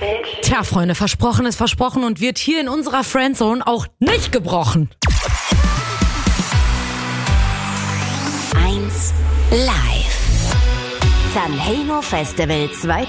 bitch. Tja, Freunde, versprochen ist versprochen und wird hier in unserer Friendzone auch nicht gebrochen. 1 Live. Sanremo Festival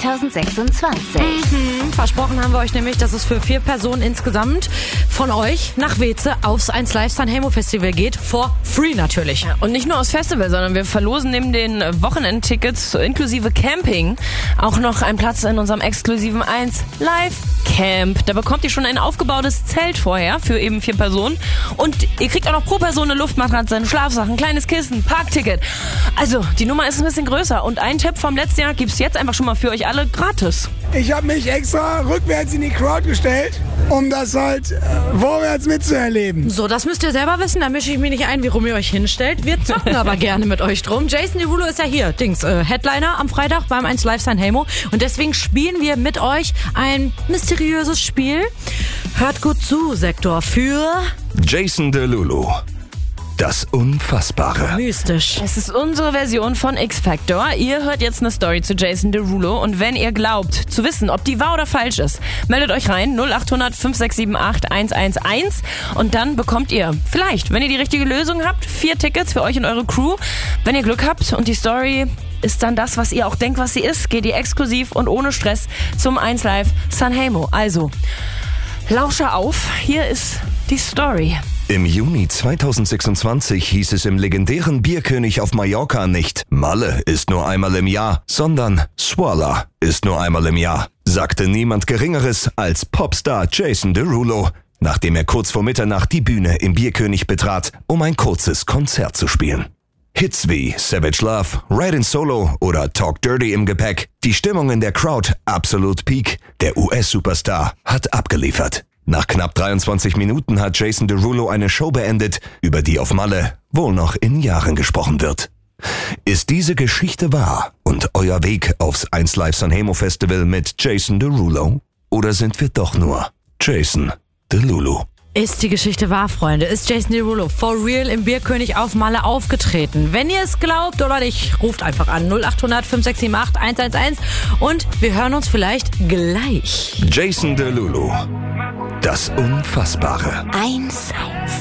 2026. Versprochen haben wir euch nämlich, dass es für 4 Personen insgesamt von euch nach Weze aufs 1 Live Sanremo Festival geht. For free natürlich. Und nicht nur aufs Festival, sondern wir verlosen neben den Wochenendtickets inklusive Camping auch noch einen Platz in unserem exklusiven 1 Live Camp. Da bekommt ihr schon ein aufgebautes Zelt vorher für eben 4 Personen. Und ihr kriegt auch noch pro Person eine Luftmatratze, einen Schlafsack, ein kleines Kissen, Parkticket. Also, die Nummer ist ein bisschen größer. Und ein Tipp vom letzten Jahr gibt's jetzt einfach schon mal für euch alle gratis. Ich habe mich extra rückwärts in die Crowd gestellt, um das halt vorwärts mitzuerleben. So, das müsst ihr selber wissen, da mische ich mich nicht ein, wie rum ihr euch hinstellt. Wir zocken aber gerne mit euch drum. Jason Derulo ist ja hier, Headliner am Freitag beim 1 Live Sanremo. Und deswegen spielen wir mit euch ein mysteriöses Spiel. Hört gut zu, Sektor, für Jason Derulo. Das Unfassbare. mystisch. Es ist unsere Version von X-Factor. Ihr hört jetzt eine Story zu Jason Derulo und wenn ihr glaubt zu wissen, ob die wahr oder falsch ist, meldet euch rein 0800 5678 111 und dann bekommt ihr vielleicht, wenn ihr die richtige Lösung habt, 4 Tickets für euch und eure Crew. Wenn ihr Glück habt und die Story ist dann das, was ihr auch denkt, was sie ist, geht ihr exklusiv und ohne Stress zum 1 Live Sanremo. Also, lausche auf, hier ist die Story. Im Juni 2026 hieß es im legendären Bierkönig auf Mallorca nicht Malle ist nur einmal im Jahr, sondern Swalla ist nur einmal im Jahr, sagte niemand Geringeres als Popstar Jason Derulo, nachdem er kurz vor Mitternacht die Bühne im Bierkönig betrat, um ein kurzes Konzert zu spielen. Hits wie Savage Love, Ride Solo oder Talk Dirty im Gepäck, die Stimmung in der Crowd absolut peak, der US-Superstar hat abgeliefert. Nach knapp 23 Minuten hat Jason Derulo eine Show beendet, über die auf Malle wohl noch in Jahren gesprochen wird. Ist diese Geschichte wahr und euer Weg aufs 1 Live Sanremo Festival mit Jason Derulo? Oder sind wir doch nur Jason Derulo? Ist die Geschichte wahr, Freunde? Ist Jason Derulo for real im Bierkönig auf Malle aufgetreten? Wenn ihr es glaubt oder nicht, ruft einfach an 0800 5678 111 und wir hören uns vielleicht gleich. Jason Derulo. Das Unfassbare. 1